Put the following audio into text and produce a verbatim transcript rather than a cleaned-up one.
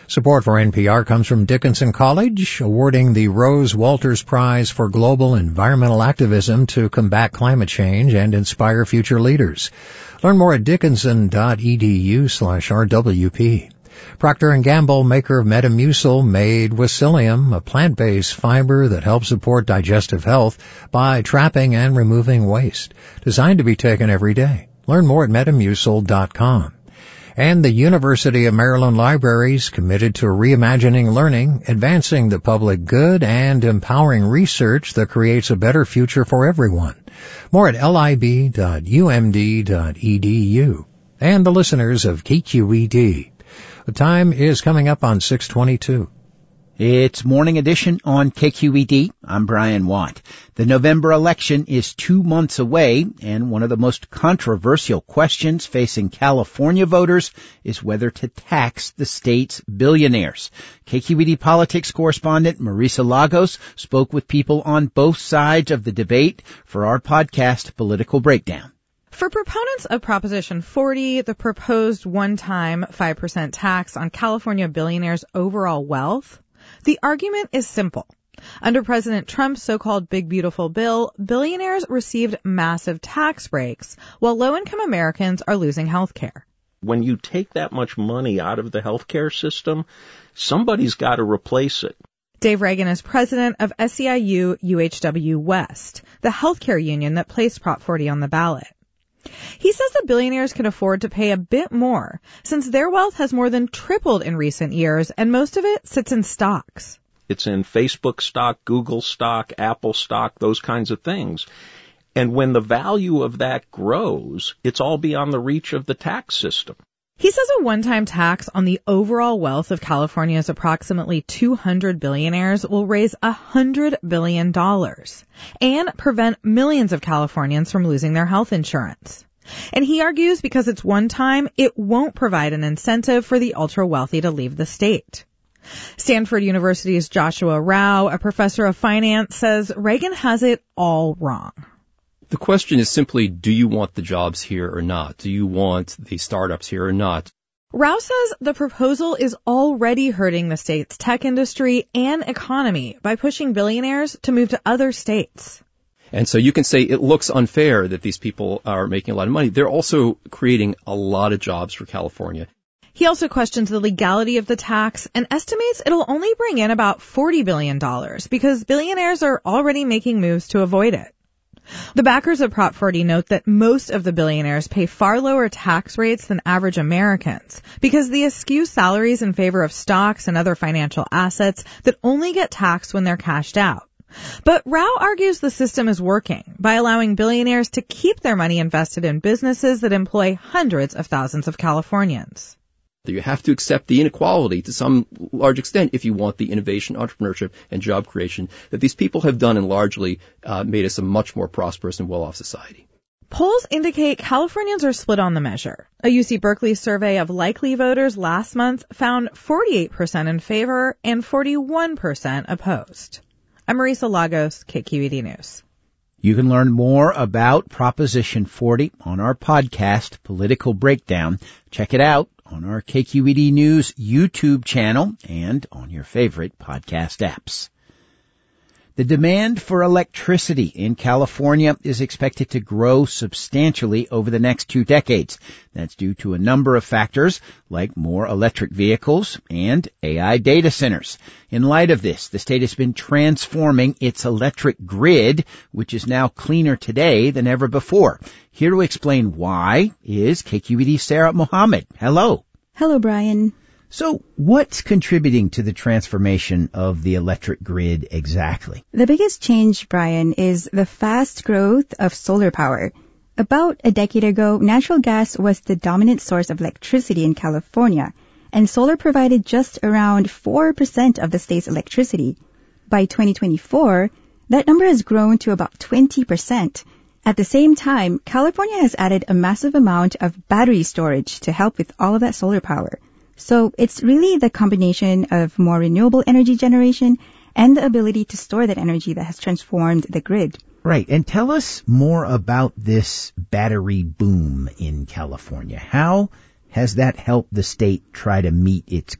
Support for N P R comes from Dickinson College, awarding the Rose Walters Prize for Global Environmental Activism to combat climate change and inspire future leaders. Learn more at dickinson.edu slash RWP. Procter and Gamble, maker of Metamucil, made with psyllium, a plant-based fiber that helps support digestive health by trapping and removing waste. Designed to be taken every day. Learn more at metamucil dot com. And the University of Maryland Libraries, committed to reimagining learning, advancing the public good, and empowering research that creates a better future for everyone. More at lib dot u m d dot e d u. And the listeners of K Q E D. The time is coming up on six twenty-two. It's Morning Edition on K Q E D. I'm Brian Watt. The November election is two months away, and one of the most controversial questions facing California voters is whether to tax the state's billionaires. K Q E D politics correspondent Marisa Lagos spoke with people on both sides of the debate for our podcast, Political Breakdown. For proponents of Proposition forty, the proposed one-time five percent tax on California billionaires' overall wealth, the argument is simple. Under President Trump's so-called Big Beautiful Bill, billionaires received massive tax breaks, while low-income Americans are losing health care. When you take that much money out of the health care system, somebody's got to replace it. Dave Reagan is president of S E I U U H W West, the healthcare union that placed Prop forty on the ballot. He says that billionaires can afford to pay a bit more, since their wealth has more than tripled in recent years, and most of it sits in stocks. It's in Facebook stock, Google stock, Apple stock, those kinds of things. And when the value of that grows, it's all beyond the reach of the tax system. He says a one-time tax on the overall wealth of California's approximately two hundred billionaires will raise one hundred billion dollars and prevent millions of Californians from losing their health insurance. And he argues because it's one time, it won't provide an incentive for the ultra-wealthy to leave the state. Stanford University's Joshua Rao, a professor of finance, says Reagan has it all wrong. The question is simply, do you want the jobs here or not? Do you want the startups here or not? Rao says the proposal is already hurting the state's tech industry and economy by pushing billionaires to move to other states. And so you can say it looks unfair that these people are making a lot of money. They're also creating a lot of jobs for California. He also questions the legality of the tax and estimates it'll only bring in about forty billion dollars because billionaires are already making moves to avoid it. The backers of Prop forty note that most of the billionaires pay far lower tax rates than average Americans because they eschew salaries in favor of stocks and other financial assets that only get taxed when they're cashed out. But Rao argues the system is working by allowing billionaires to keep their money invested in businesses that employ hundreds of thousands of Californians. You have to accept the inequality to some large extent if you want the innovation, entrepreneurship, and job creation that these people have done and largely uh, made us a much more prosperous and well-off society. Polls indicate Californians are split on the measure. A U C Berkeley survey of likely voters last month found forty-eight percent in favor and forty-one percent opposed. I'm Marisa Lagos, K Q E D News. You can learn more about Proposition forty on our podcast, Political Breakdown. Check it out on our K Q E D News YouTube channel and on your favorite podcast apps. The demand for electricity in California is expected to grow substantially over the next two decades. That's due to a number of factors like more electric vehicles and A I data centers. In light of this, the state has been transforming its electric grid, which is now cleaner today than ever before. Here to explain why is K Q E D's Sarah Mohammed. Hello. Hello, Brian. So what's contributing to the transformation of the electric grid exactly? The biggest change, Brian, is the fast growth of solar power. About a decade ago, natural gas was the dominant source of electricity in California, and solar provided just around four percent of the state's electricity. By twenty twenty-four, that number has grown to about twenty percent. At the same time, California has added a massive amount of battery storage to help with all of that solar power. So it's really the combination of more renewable energy generation and the ability to store that energy that has transformed the grid. Right. And tell us more about this battery boom in California. How has that helped the state try to meet its